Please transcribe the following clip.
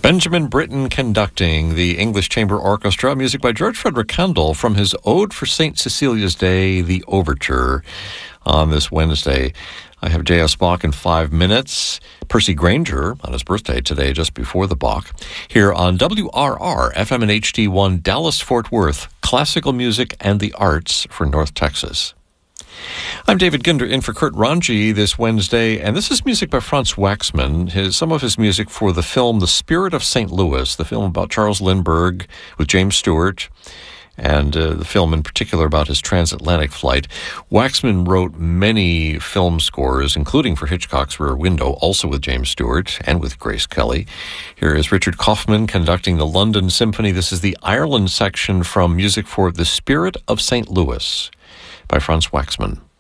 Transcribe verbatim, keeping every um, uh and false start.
Benjamin Britten conducting the English Chamber Orchestra, music by George Frederick Handel from his Ode for Saint Cecilia's Day, the Overture, on this Wednesday. I have J S. Bach in five minutes. Percy Granger on his birthday today, just before the Bach. Here on W R R, F M and H D one, Dallas-Fort Worth, classical music and the arts for North Texas. I'm David Ginder in for Kurt Ranji this Wednesday, and this is music by Franz Waxman, his, some of his music for the film The Spirit of Saint Louis, the film about Charles Lindbergh with James Stewart, and uh, the film in particular about his transatlantic flight. Waxman wrote many film scores, including for Hitchcock's Rear Window, also with James Stewart and with Grace Kelly. Here is Richard Kaufman conducting the London Symphony. This is the Ireland section from music for The Spirit of Saint Louis by Franz Waxman.